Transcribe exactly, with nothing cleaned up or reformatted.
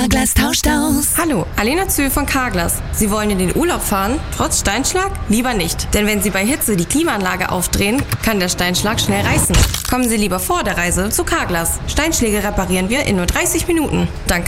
Carglass tauscht aus. Hallo, Alena Zühl von Carglass. Sie wollen in den Urlaub fahren, trotz Steinschlag? Lieber nicht. Denn wenn Sie bei Hitze die Klimaanlage aufdrehen, kann der Steinschlag schnell reißen. Kommen Sie lieber vor der Reise zu Carglass. Steinschläge reparieren wir in nur dreißig Minuten. Dank